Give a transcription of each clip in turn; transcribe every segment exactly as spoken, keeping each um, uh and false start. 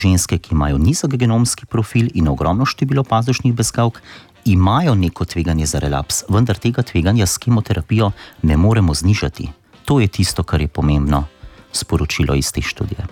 ženske, ki imajo nizek genomski profil in ogromno število pazdušnih bezgavk, imajo neko tveganje za relaps, vendar tega tveganja s kemoterapijo ne moremo znižati. To je tisto, kar je pomembno sporočilo iz te študije.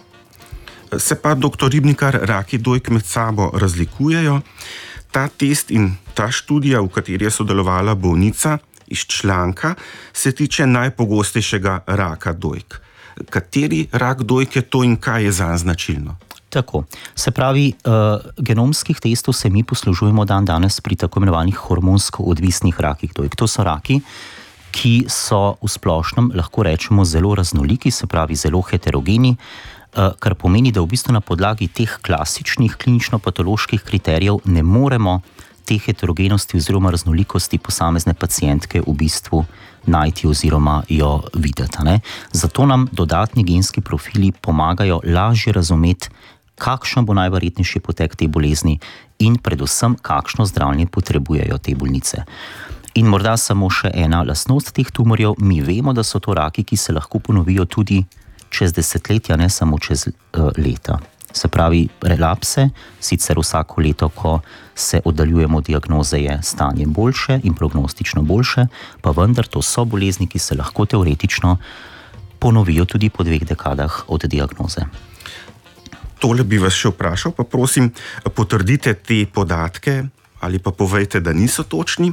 Se pa, doktor Ribnikar, raki dojk med sabo razlikujejo. Ta test in ta študija, v kateri je sodelovala bolnica iz članka, se tiče najpogostejšega raka dojk. Kateri rak dojk je to in kaj je zanj značilno? Tako, se pravi, uh, genomskih testov se mi poslužujemo dan danes pri tako imenovanih hormonsko odvisnih rakih dojk. To so raki, ki so v splošnem, lahko rečemo, zelo raznoliki, se pravi zelo heterogeni, uh, kar pomeni, da v bistvu na podlagi teh klasičnih klinično-patoloških kriterijev ne moremo te heterogenosti oziroma raznolikosti posamezne pacientke v bistvu najti oziroma jo videti. Ne? Zato nam dodatni genski profili pomagajo lažje razumeti, kakšen bo najverjetnejši potek te bolezni in predvsem, kakšno zdravljenje potrebujejo te bolnice. In morda samo še ena lastnost teh tumorjev, mi vemo, da so to raki, ki se lahko ponovijo tudi čez desetletja, ne samo čez uh, leta. Se pravi, relapse, sicer vsako leto, ko se oddaljujemo od diagnoze, je stanje boljše in prognostično boljše, pa vendar to so bolezni, ki se lahko teoretično ponovijo tudi po dveh dekadah od diagnoze. Tole bi vas še vprašal, pa prosim, potrdite te podatke ali pa povejte, da niso točni.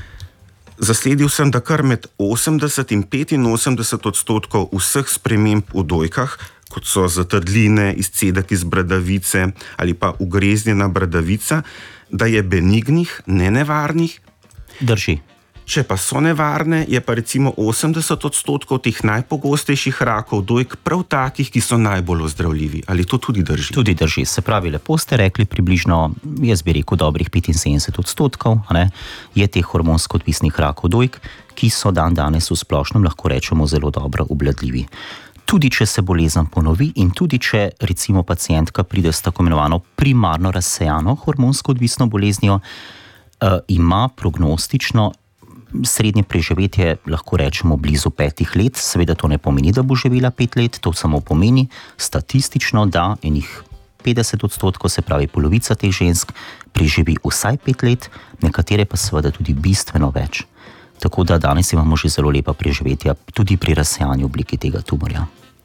Zasledil sem, da kar med osemdeset in petinosemdeset odstotkov vseh sprememb v dojkah, kot so zatrdline, izcedek iz bradavice ali pa ugreznjena bradavica, da je benignih, nenevarnih. Drži. Če pa so nevarne, je pa recimo osemdeset odstotkov teh najpogostejših rakov dojk prav takih, ki so najbolj ozdravljivi. Ali to tudi drži? Tudi drži. Se pravi, lepo ste rekli, približno, jaz bi rekel, dobrih petinsedemdeset odstotkov ne, je teh hormonsko odvisnih rakov dojk, ki so dan danes v splošnem, lahko rečemo, zelo dobro obvladljivi. Tudi če se bolezen ponovi in tudi če recimo pacientka pride s tako imenovano primarno razsejano hormonsko odvisno boleznijo, uh, ima prognostično srednje preživetje, lahko rečemo, blizu petih let. Seveda to ne pomeni, da bo živela pet let, to samo pomeni statistično, da enih petdeset odstotkov, se pravi polovica teh žensk, preživi vsaj pet let, nekatere pa seveda tudi bistveno več. Tako da danes imamo že zelo lepa preživetja tudi pri razsejanju obliki tega tumorja.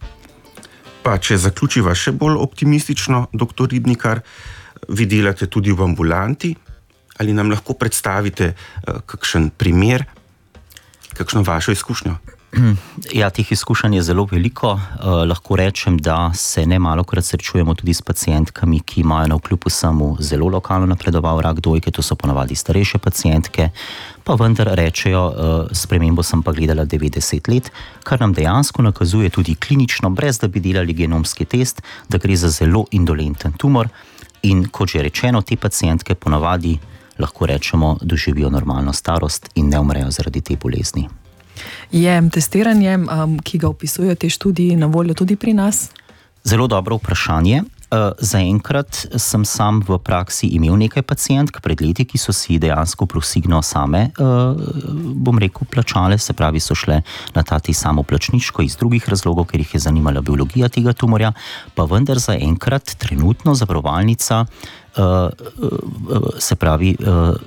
Pa če zaključiva še bolj optimistično, doktor Ribnikar, vi delate tudi v ambulanti. Ali nam lahko predstavite uh, kakšen primer, kakšno vašo izkušnjo? Ja, teh izkušenj je zelo veliko. Uh, lahko rečem, da se ne malokrat srečujemo tudi s pacientkami, ki imajo navkljub vsemu zelo lokalno napredoval rak dojke, to so ponavadi starejše pacientke, pa vendar rečejo, uh, spremembo sem pa gledala devetdeset let, kar nam dejansko nakazuje tudi klinično, brez da bi delali genomski test, da gre za zelo indolenten tumor in kot že rečeno, te pacientke ponavadi lahko rečemo, doživijo normalno starost in ne umrejo zaradi te bolezni. Je testiranje, um, ki ga opisujejo te študiji, na voljo tudi pri nas? Zelo dobro vprašanje. Uh, zaenkrat sem sam v praksi imel nekaj pacientk pred leti, ki so si dejansko prosigno same, uh, bom rekel, plačale, se pravi, so šle na ta ti samoplačniško iz drugih razlogov, ker jih je zanimala biologija tega tumorja, pa vendar zaenkrat trenutno zavarovalnica uh, uh, se pravi uh,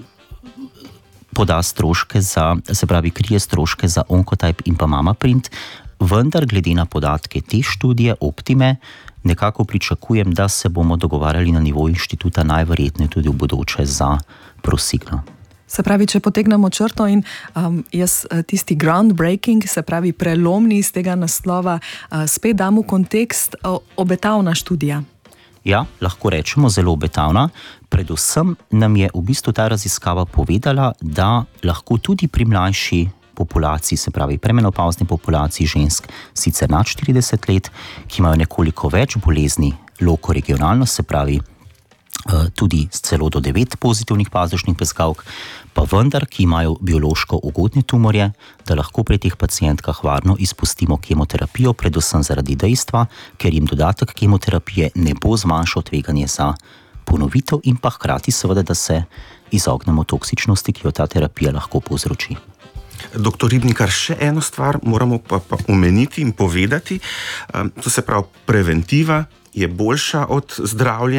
poda stroške za, se pravi, krije stroške za Oncotype in pa MammaPrint, vendar glede na podatke te študije Optime nekako pričakujem, da se bomo dogovarjali na nivoju inštituta najverjetneje tudi v bodoče za prosigno. Se pravi, če potegnemo črto in um, jaz tisti groundbreaking, se pravi prelomni iz tega naslova, uh, spet dam v kontekst uh, obetavna študija. Ja, lahko rečemo zelo obetavna. Predvsem nam je v bistvu ta raziskava povedala, da lahko tudi pri mlajši populaciji, se pravi premenopavzni populaciji žensk, sicer nad štirideset let, ki imajo nekoliko več bolezni lokoregionalno, se pravi tudi celo do devet pozitivnih pazdušnih bezgavk, pa vendar, ki imajo biološko ugodne tumorje, da lahko pri teh pacientkah varno izpustimo kemoterapijo, predvsem zaradi dejstva, ker jim dodatek kemoterapije ne bo zmanjšal tveganje za ponovitev in pa hkrati seveda, da se izognemo toksičnosti, ki jo ta terapija lahko povzroči. Doktor Ribnikar, še eno stvar moramo pa, pa omeniti in povedati, to se pravi preventiva je boljša od zdravljenja.